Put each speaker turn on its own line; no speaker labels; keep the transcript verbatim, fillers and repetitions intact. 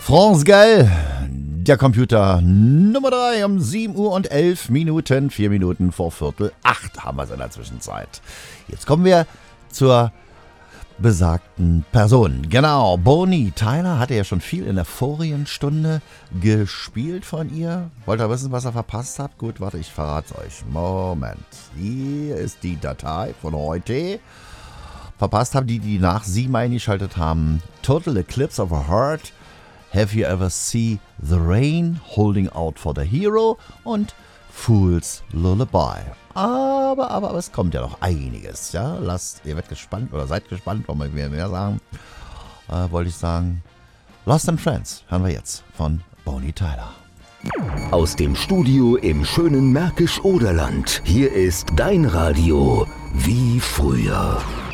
France Gall, der Computer Nummer drei um sieben Uhr und elf Minuten, vier Minuten vor Viertel acht haben wir es in der Zwischenzeit. Jetzt kommen wir zur besagten Person. Genau, Bonnie Tyler hatte ja schon viel in der vorigen Stunde gespielt von ihr. Wollt ihr wissen, was ihr verpasst habt? Gut, warte, ich verrate es euch. Moment. Hier ist die Datei von heute. Verpasst haben die, die nach sieben eingeschaltet haben. Total Eclipse of a Heart. Have you ever seen the rain holding out for the hero? Und Fool's Lullaby. Aber, aber, aber es kommt ja noch einiges, ja. Lasst, ihr werdet gespannt oder seid gespannt, wollen wir mehr sagen. Äh, wollte ich sagen. Lost and Friends hören wir jetzt von Bonnie Tyler.
Aus dem Studio im schönen Märkisch-Oderland. Hier ist dein Radio wie früher.